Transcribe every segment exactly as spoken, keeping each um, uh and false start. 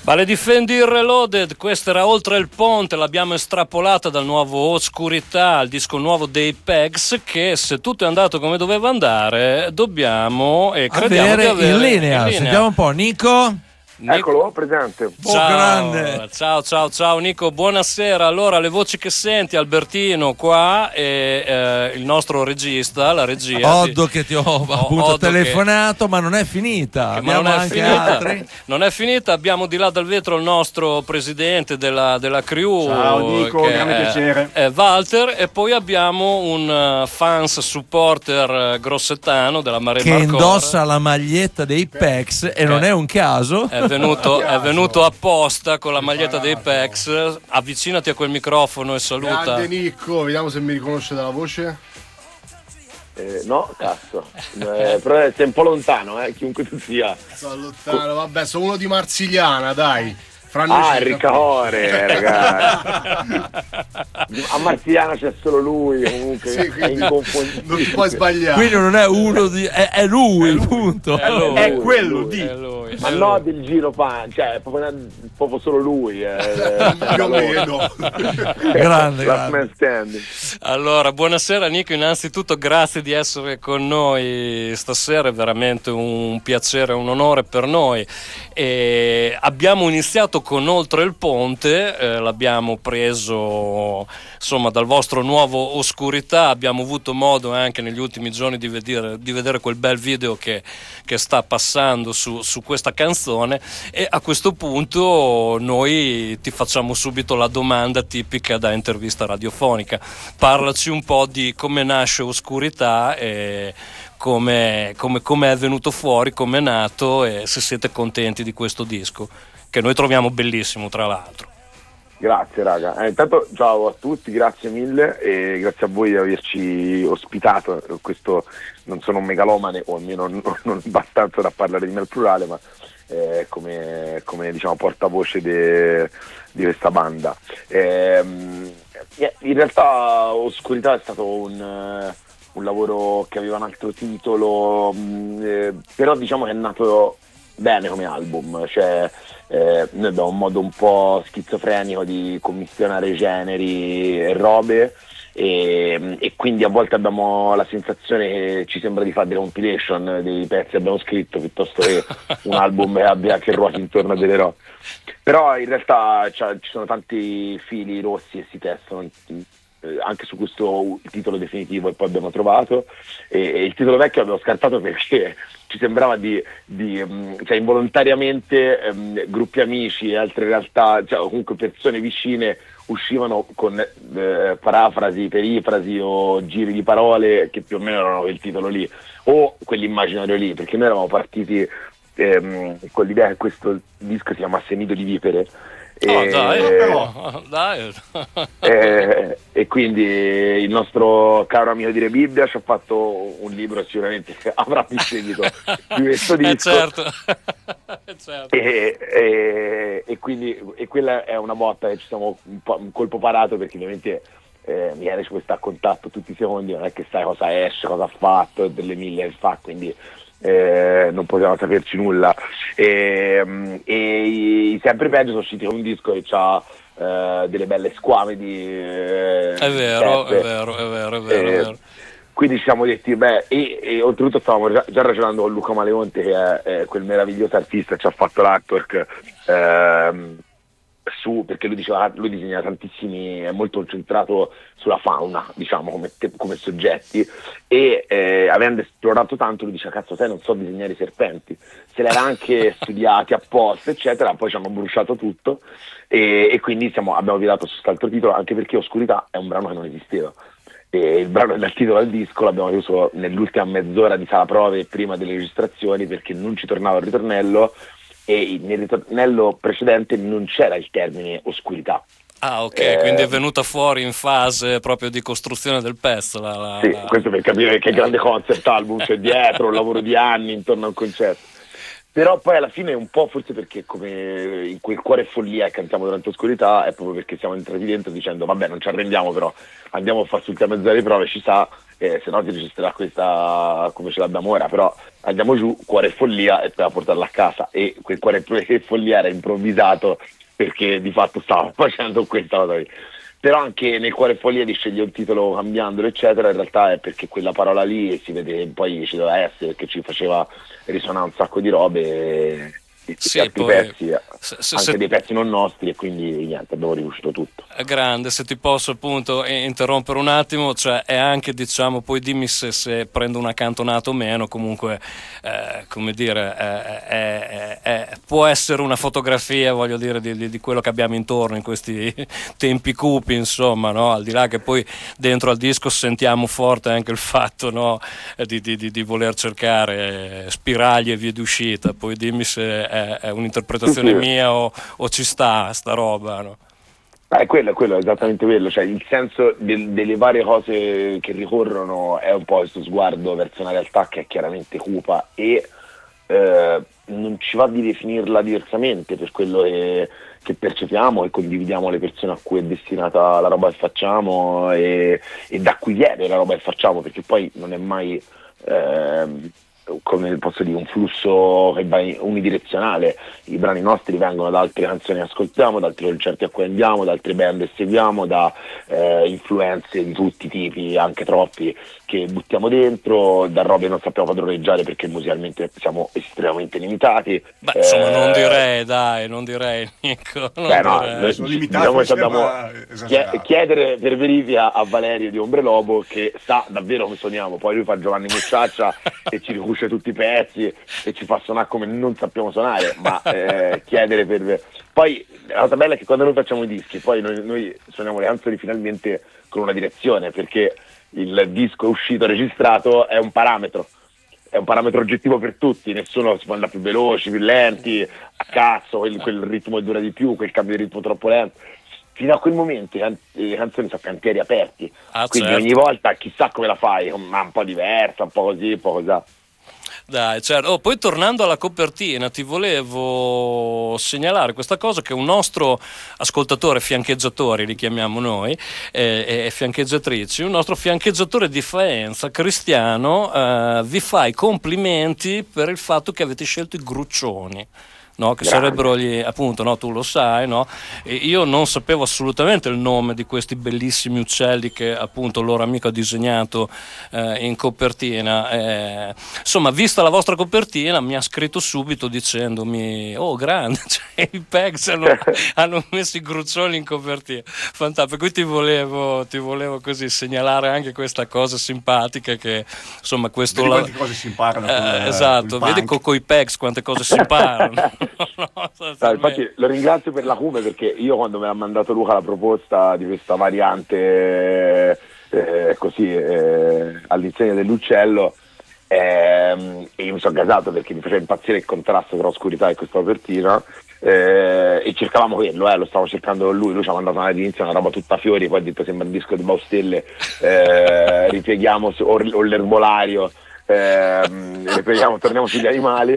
Vale Difendi Reloaded, questa era Oltre il Ponte, l'abbiamo estrapolata dal nuovo Oscurità, il disco nuovo dei Pegs, che se tutto è andato come doveva andare dobbiamo e crediamo avere di avere in linea. in linea. Sentiamo un po', Nico. Nico. Eccolo, presente. Oh, Ciao, grande. ciao, ciao, ciao Nico, buonasera. Allora, le voci che senti, Albertino qua e eh, il nostro regista, la regia. Oddo che ti ho appunto Oddo telefonato, che... ma non è finita. Ma Abbiamo non è anche finita. altri. Non è finita, abbiamo di là dal vetro il nostro presidente della, della crew. Ciao Nico, che grande è, piacere. È Walter, e poi abbiamo un uh, fans supporter uh, grossettano della Mare Che Marcora. indossa la maglietta dei Pex e non è un caso. È venuto, è venuto apposta con la maglietta dei Pex. Avvicinati a quel microfono e saluta. Grande Nico, vediamo se mi riconosce dalla voce. Eh, no, cazzo. Eh, però sei un po' lontano, eh, chiunque tu sia. Sono lontano, vabbè, sono uno di Marsigliana, dai. Fra noi Ah, ci- Riccaore, ragazzi. A Marziana c'è solo lui, comunque Sì, è quindi inconfondibile. non ti puoi sbagliare. Quindi non è uno di. È, è lui, punto. È lui, È quello lui. di è lui, Ma è no, lui. del giro pan, cioè è proprio, una- proprio solo lui. Eh, più o meno. Grande, Last grande. man standing. Allora, buonasera Nico, innanzitutto grazie di essere con noi stasera, è veramente un piacere, un onore per noi. E abbiamo iniziato con Oltre il Ponte, eh, l'abbiamo preso insomma dal vostro nuovo Oscurità, abbiamo avuto modo anche negli ultimi giorni di vedere, di vedere quel bel video che, che sta passando su, su questa canzone, e a questo punto noi ti facciamo subito la domanda tipica da intervista radiofonica. Parlaci un po' di come nasce Oscurità e come, come, come è venuto fuori, come è nato, e se siete contenti di questo disco che noi troviamo bellissimo tra l'altro. Grazie raga, eh, intanto ciao a tutti, grazie mille e grazie a voi di averci ospitato. Questo, non sono un megalomane, o almeno non, non abbastanza da parlare di me al plurale, ma eh, come, come diciamo portavoce de, di questa banda. Ehm, in realtà Oscurità è stato un, un lavoro che aveva un altro titolo, mh, eh, però diciamo che è nato bene come album, cioè eh, noi abbiamo un modo un po' schizofrenico di commissionare generi e robe, e, e quindi a volte abbiamo la sensazione che ci sembra di fare delle compilation dei pezzi che abbiamo scritto piuttosto che un album che abbia che ruoti intorno a delle robe, però in realtà cioè, ci sono tanti fili rossi che si testano anche su questo titolo definitivo, e poi abbiamo trovato, e, e il titolo vecchio abbiamo scartato perché ci sembrava di, di um, cioè involontariamente um, gruppi amici e altre realtà, cioè comunque persone vicine uscivano con eh, parafrasi, perifrasi o giri di parole che più o meno erano quel titolo lì o quell'immaginario lì, perché noi eravamo partiti ehm, con l'idea che questo disco si chiamasse Nido di Vipere. Oh, e, dai, oh, dai. e, e quindi il nostro caro amico di Rebibbia ci ha fatto un libro, sicuramente avrà più seguito di questo disco. Eh, certo. certo. E, e, e quindi e quella è una botta che ci siamo un, po', un colpo parato, perché ovviamente eh, Miele ci puoi stare a contatto tutti i secondi, non è che sai cosa esce, cosa ha fatto, delle mille che fa, quindi Eh, non potevamo saperci nulla, e, e i Sempre Peggio sono usciti con un disco che ha eh, delle belle squame di eh, È vero, peppe. è vero, è vero, è vero, Eh, è vero. Quindi ci siamo detti beh, e, e oltretutto stavamo già, già ragionando con Luca Maleonte, che è, è quel meraviglioso artista che ci ha fatto l'artwork, ehm, su, perché lui diceva, lui disegna tantissimi, è molto concentrato sulla fauna, diciamo, come, te, come soggetti, e eh, avendo esplorato tanto lui dice cazzo te non so disegnare i serpenti, se l'era anche studiati apposta eccetera, poi ci hanno bruciato tutto, e, e quindi siamo, abbiamo virato su quest'altro titolo, anche perché Oscurità è un brano che non esisteva, e il brano dal titolo al disco l'abbiamo usato nell'ultima mezz'ora di sala prove prima delle registrazioni, perché non ci tornava il ritornello, e nel ritornello precedente non c'era il termine oscurità. Ah, ok, Eh, quindi è venuta fuori in fase proprio di costruzione del pezzo. La, la, Sì, la... questo per capire che grande concept album c'è dietro, un lavoro di anni intorno a un concetto. Però poi alla fine un po', forse perché come in quel Cuore e follia che cantiamo durante Oscurità, è proprio perché siamo entrati dentro dicendo vabbè non ci arrendiamo, però andiamo a farci l'ultima mezz'ora di prove, ci sa, eh, se no si registrerà questa come ce l'abbiamo ora, però andiamo giù, Cuore e follia, e poi a portarla a casa. E quel Cuore e follia era improvvisato perché di fatto stavo facendo questa cosa lì. Però anche nel Cuore e follia di scegliere un titolo cambiandolo eccetera, in realtà è perché quella parola lì si vede, poi ci doveva essere, perché ci faceva risuonare un sacco di robe e, e Sì, altri poi, pezzi, se, se, anche se, dei pezzi non nostri, e quindi niente, abbiamo riuscito tutto. è grande, se ti posso appunto interrompere un attimo, cioè è anche, diciamo, poi dimmi se, se prendo una cantonata o meno, comunque eh, come dire eh, è, è, è, può essere una fotografia, voglio dire, di, di, di quello che abbiamo intorno in questi tempi cupi, insomma, no? Al di là che poi dentro al disco sentiamo forte anche il fatto, no? di, di, di, di voler cercare spiragli e vie d'uscita, poi dimmi se è, è un'interpretazione Sì, sì. mia o, o ci sta sta roba, no? Eh, quello, quello è esattamente quello, cioè il senso del- delle varie cose che ricorrono è un po' questo sguardo verso una realtà che è chiaramente cupa e eh, non ci va di definirla diversamente per quello che, che percepiamo e condividiamo le persone a cui è destinata la roba che facciamo e, e da cui viene la roba che facciamo, perché poi non è mai ehm, come posso dire un flusso che va in- unidirezionale. I brani nostri vengono da altre canzoni che ascoltiamo, da altri concerti a cui andiamo, da altre band che seguiamo, da eh, influenze di tutti i tipi, anche troppi, che buttiamo dentro, da robe che non sappiamo padroneggiare perché musicalmente siamo estremamente limitati. Beh, insomma, non Eh, direi, dai, non direi, Nico, non Beh, no, direi. noi- Sono diciamo limitati, che mi dobbiamo sembra esagerato. chie- chiedere per verifica a Valerio di Ombre Lobo, che sa davvero come suoniamo. Poi lui fa Giovanni Mucciaccia e ci ricuce tutti i pezzi e ci fa suonare come non sappiamo suonare, ma eh, chiedere per... Poi la cosa bella è che quando noi facciamo i dischi, poi noi, noi suoniamo le canzoni finalmente con una direzione, perché il disco uscito registrato è un parametro, è un parametro oggettivo per tutti, nessuno si può andare più veloci, più lenti, a cazzo, quel, quel ritmo che dura di più, quel cambio di ritmo troppo lento. Fino a quel momento i can- le canzoni sono cantieri aperti, Ah, quindi certo. ogni volta chissà come la fai, ma un po' diversa, un po' così, un po' così. Dai, certo. Oh, poi tornando alla copertina, ti volevo segnalare questa cosa che un nostro ascoltatore, fiancheggiatori li chiamiamo noi, eh, e fiancheggiatrici, un nostro fiancheggiatore di Faenza, Cristiano, eh, vi fa i complimenti per il fatto che avete scelto i gruccioni. No, che Grande. sarebbero gli, appunto, no, tu lo sai, no? E io non sapevo assolutamente il nome di questi bellissimi uccelli che appunto il loro amico ha disegnato eh, in copertina. Eh, insomma, vista la vostra copertina, mi ha scritto subito dicendomi: oh, grande, cioè, i Pegs hanno, hanno messo i gruccioli in copertina. Fantastico. Qui ti volevo, ti volevo così segnalare anche questa cosa simpatica che insomma questo Vedi la- quante cose si imparano con, eh, eh, esatto, col vedi punk. con i Pegs quante cose si imparano. No, No, infatti lo ringrazio per l'acume, perché io quando me l'ha mandato Luca la proposta di questa variante eh, così eh, all'insegna dell'uccello, ehm, e io mi sono gasato perché mi faceva impazzire il contrasto tra oscurità e questa copertina, eh, e cercavamo quello, eh, lo stavo cercando con lui. Lui ci ha mandato all'inizio una roba tutta a fiori, poi ha detto sembra un disco di Baustelle, eh, ripieghiamo su, o, o l'erbolario, ehm, ripieghiamo, torniamo sugli animali.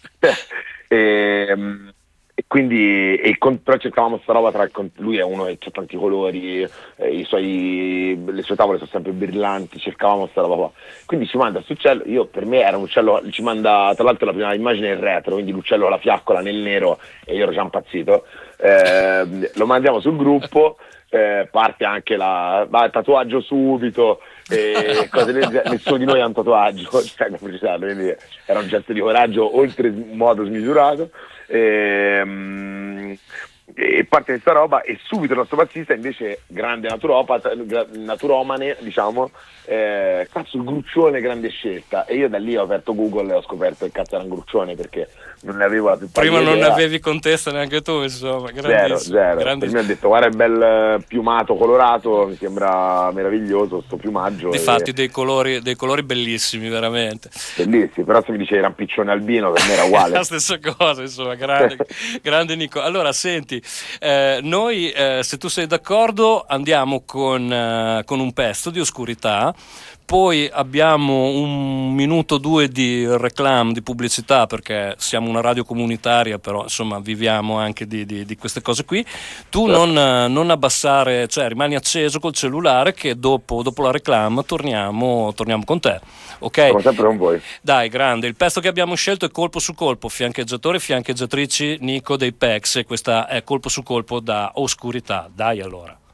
E, e quindi e con, però cercavamo questa roba tra il con- lui è uno che ha tanti colori, eh, i suoi, le sue tavole sono sempre brillanti, cercavamo questa roba qua, quindi ci manda questo uccello. Io, per me era un uccello, ci manda, tra l'altro la prima immagine è il retro, quindi l'uccello con la fiaccola nel nero e io ero già impazzito. Eh, lo mandiamo sul gruppo, eh, parte anche la va, tatuaggio subito e cose del genere. Nessuno di noi ha un tatuaggio, cioè, da precisarlo, quindi era un gesto di coraggio oltre modo smisurato. Ehm, e parte questa roba e subito il nostro bassista, invece grande naturopata, gra- naturomane, diciamo, eh, cazzo, il gruccione, grande scelta. E io da lì ho aperto Google e ho scoperto che cazzo era un gruccione, perché non ne avevo la più Prima pallida non ne idea. avevi contesta neanche tu, insomma. Zero, Grandissimo, zero. Per grandissimo. me ha detto guarda il bel eh, piumato colorato, mi sembra meraviglioso sto piumaggio. Difatti e- dei colori, dei colori bellissimi, veramente. bellissimo, però se mi dicevi rampiccione albino per me era uguale. La stessa cosa, insomma, grande, grande Nico. Allora, senti, eh, noi, eh, se tu sei d'accordo, andiamo con, eh, con un pezzo di oscurità. poi abbiamo un minuto o due di reclam, di pubblicità, perché siamo una radio comunitaria, però insomma viviamo anche di, di, di queste cose qui. Tu non, non abbassare, cioè rimani acceso col cellulare, che dopo, dopo la reclam torniamo, torniamo con te. Ok? Come sempre con voi. Dai, grande. Il pezzo che abbiamo scelto è Colpo su Colpo, fiancheggiatori e fiancheggiatrici Nico dei Pex, e questa è Colpo su Colpo da Oscurità. Dai allora.